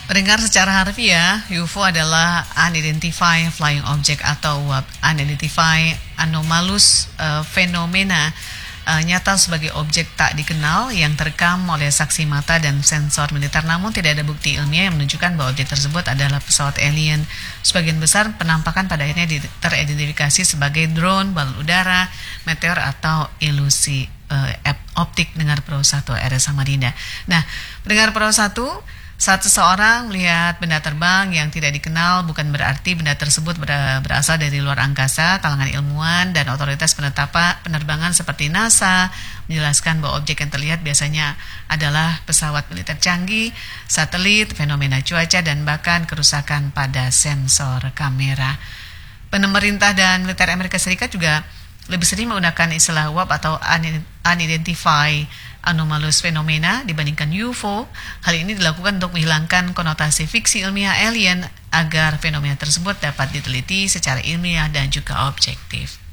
Mendengar secara harfiah, UFO adalah Unidentified Flying Object atau Unidentified Anomalous Phenomena, nyata sebagai objek tak dikenal yang terekam oleh saksi mata dan sensor militer, namun tidak ada bukti ilmiah yang menunjukkan bahwa objek tersebut adalah pesawat alien. Sebagian besar penampakan pada akhirnya teridentifikasi sebagai drone, balon udara, meteor atau ilusi optik. Dengar Pro 1 RS Samarinda. Nah, pendengar Pro 1, saat seseorang melihat benda terbang yang tidak dikenal, bukan berarti benda tersebut berasal dari luar angkasa. Kalangan ilmuwan dan otoritas penerbangan seperti NASA menjelaskan bahwa objek yang terlihat biasanya adalah pesawat militer canggih, satelit, fenomena cuaca, dan bahkan kerusakan pada sensor kamera. Pemerintah dan militer Amerika Serikat juga lebih sering menggunakan istilah UAP atau Unidentified Anomalous Phenomena dibandingkan UFO. Hal ini dilakukan untuk menghilangkan konotasi fiksi ilmiah alien agar fenomena tersebut dapat diteliti secara ilmiah dan juga objektif.